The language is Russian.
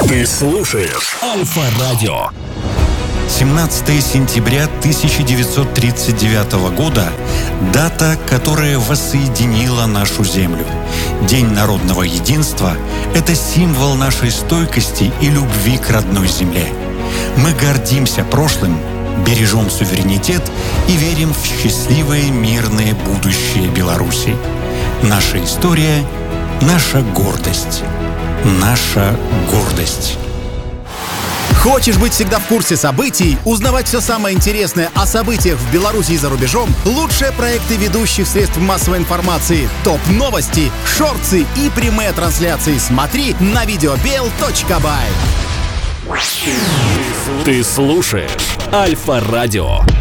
Ты слушаешь Альфа-радио. 17 сентября 1939 года – дата, которая воссоединила нашу землю. День народного единства – это символ нашей стойкости и любви к родной земле. Мы гордимся прошлым, бережем суверенитет и верим в счастливое мирное будущее Беларуси. Наша история – наша гордость. Наша гордость. Хочешь быть всегда в курсе событий, узнавать все самое интересное о событиях в Беларуси и за рубежом? Лучшие проекты ведущих средств массовой информации, топ-новости, шорты и прямые трансляции смотри на videobel.by. Ты слушаешь Альфа-радио.